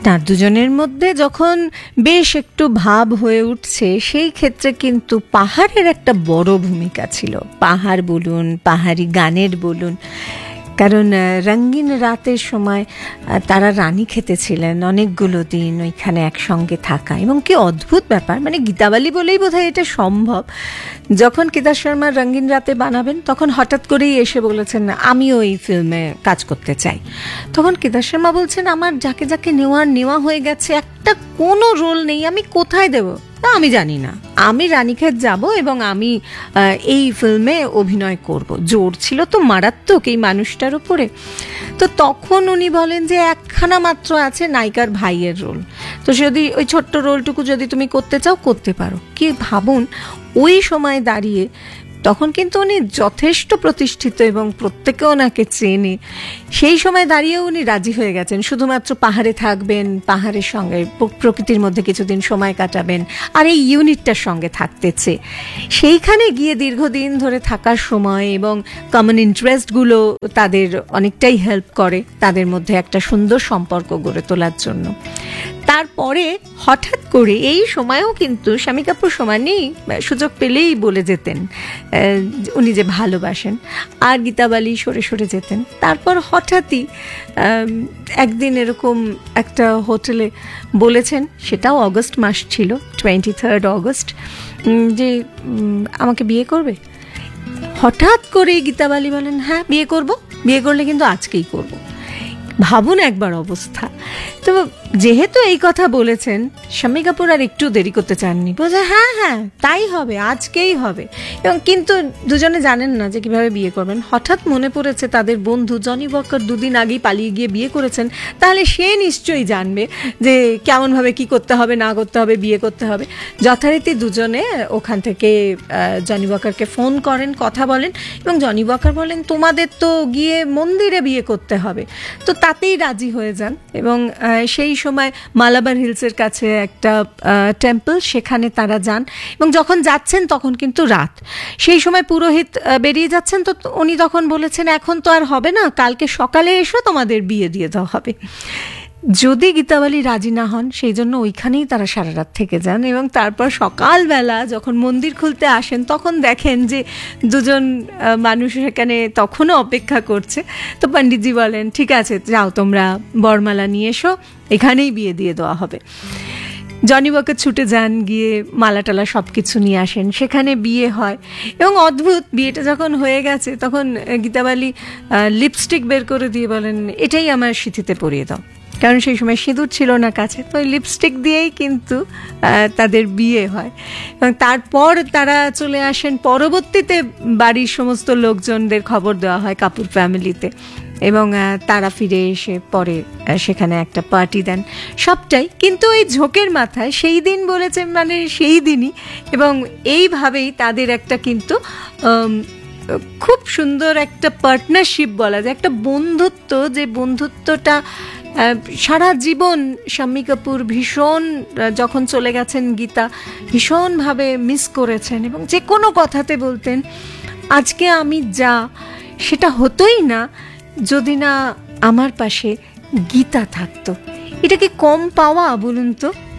না, দুজনের মধ্যে যখন বেশ একটু ভাব হয়ে উঠছে, সেই ক্ষেত্রে কিন্তু পাহাড়ের একটা বড় ভূমিকা ছিল। পাহাড় বলুন, পাহাড়ি গানের বলুন, কারণ রঙিন রাতের সময় তারা রানীক্ষেতে ছিলেন অনেকগুলো দিন ওইখানে একসঙ্গে থাকা, এবং কি অদ্ভুত ব্যাপার, মানে গীতাবালি বলেই বোধহয় এটা সম্ভব। যখন কেদার শর্মা রঙিন রাতে বানাবেন, তখন হঠাৎ করেই এসে বলেছেন আমিও এই ফিল্মে কাজ করতে চাই। তখন কেদার শর্মা বলছেন আমার যাকে যাকে নেওয়া হয়ে গেছে, একটা কোনো রোল নেই, আমি কোথায় দেব তা আমি জানি না, আমি রানীক্ষেত যাব এবং আমি এই ফিল্মে অভিনয় করব। জোর ছিল তো মারাত্মক এই মানুষটার উপরে। তো তখন উনি বলেন যে একখানা মাত্র আছে নায়িকার ভাইয়ের রোল, তো যদি ওই ছোট্ট রোলটুকু যদি তুমি করতে চাও করতে পারো। কি ভাবুন, ওই সময় দাঁড়িয়ে, তখন কিন্তু উনি যথেষ্ট প্রতিষ্ঠিত এবং প্রত্যেকে ওনাকে চেনে, সেই সময় দাঁড়িয়ে উনি রাজি হয়ে গেছেন শুধুমাত্র পাহাড়ে থাকবেন, পাহাড়ের সঙ্গে প্রকৃতির মধ্যে কিছুদিন সময় কাটাবেন, আর এই ইউনিটটার সঙ্গে থাকতেছে। সেইখানে গিয়ে দীর্ঘদিন ধরে থাকার সময় এবং কমন ইন্টারেস্টগুলো তাদের অনেকটাই হেল্প করে তাদের মধ্যে একটা সুন্দর সম্পর্ক গড়ে তোলার জন্য। তারপরে হঠাৎ করে এই সময়েও কিন্তু শম্মী কাপুর সমানই সুযোগ পেলেই বলে যেতেন উনি যে ভালোবাসেন, আর গীতাবালি সরে সরে যেতেন। তারপর হঠাৎই একদিন এরকম একটা হোটেলে বলেছেন, সেটাও অগস্ট মাস ছিল, 23 অগস্ট, যে আমাকে বিয়ে করবে। হঠাৎ করে গীতাবালি বলেন হ্যাঁ বিয়ে করব, বিয়ে করলে কিন্তু আজকেই করব। ভাবুন একবার অবস্থা। তো যেহেতু এই কথা বলেছেন, শম্মী কাপুর আর একটু দেরি করতে চাননি, বলছে হ্যাঁ হ্যাঁ তাই হবে, আজকেই হবে। এবং কিন্তু দুজনে জানেন না যে কিভাবে বিয়ে করবেন। হঠাৎ মনে পড়েছে তাদের বন্ধু জনি ওয়াকার দুদিন আগেই পালিয়ে গিয়ে বিয়ে করেছেন, তাহলে সে নিশ্চয়ই জানবে যে কেমনভাবে কি করতে হবে না করতে হবে, বিয়ে করতে হবে। যথারীতি দুজনে ওখান থেকে জনি ওয়াকারকে ফোন করেন, কথা বলেন, এবং জনি ওয়াকার বলেন তোমাদের তো গিয়ে মন্দিরে বিয়ে করতে হবে। তো তাতেই রাজি হয়ে যান, এবং সেই সময় মালাবার হিলসের কাছে একটা টেম্পল, সেখানে তারা যান, এবং যখন যাচ্ছেন তখন কিন্তু রাত। সেই সময় পুরোহিত বেরিয়ে যাচ্ছেন, তো উনি তখন বলেছেন এখন তো আর হবে না, কালকে সকালে এসো তোমাদের বিয়ে দিয়ে দেওয়া হবে। যদি গীতাবালি রাজি না হন, সেই জন্য ওইখানেই তারা সারা রাত থেকে যান, এবং তারপর সকালবেলা যখন মন্দির খুলতে আসেন তখন দেখেন যে দুজন মানুষ এখানে তখনও অপেক্ষা করছে। তো পণ্ডিতজি বলেন ঠিক আছে যাও তোমরা বরমালা নিয়ে এসো, এখানেই বিয়ে দিয়ে দেওয়া হবে। জনি ওয়াকার ছুটে যান, গিয়ে মালাটালা সব কিছু নিয়ে আসেন, সেখানে বিয়ে হয়। এবং অদ্ভুত, বিয়েটা যখন হয়ে গেছে তখন গীতাবালি লিপস্টিক বের করে দিয়ে বলেন এটাই আমার সিঁথিতে পরিয়ে দাও, কারণ সেই সময় সিঁদুর ছিল না কাছে। তো ওই লিপস্টিক দিয়েই কিন্তু তাদের বিয়ে হয়। এবং তারপর তারা চলে আসেন, পরবর্তীতে বাড়ির সমস্ত লোকজনদের খবর দেওয়া হয় কাপুর ফ্যামিলিতে, এবং তারা ফিরে এসে পরে সেখানে একটা পার্টি দেন, সবটাই কিন্তু এই ঝোঁকের মাথায় সেই দিন বলেছেন, মানে সেই দিনই। এবং এইভাবেই তাদের একটা কিন্তু খুব সুন্দর একটা পার্টনারশিপ বলা যায়, একটা বন্ধুত্ব, যে বন্ধুত্বটা সারা জীবন শম্মী কাপুর ভীষণ, যখন চলে গেছেন গীতা, ভীষণভাবে মিস করেছেন, এবং যে কোনো কথাতে বলতেন আজকে আমি যা, সেটা হতোই না যদি না আমার পাশে গীতা থাকতো। এটা কি কম পাওয়া বলুন তো?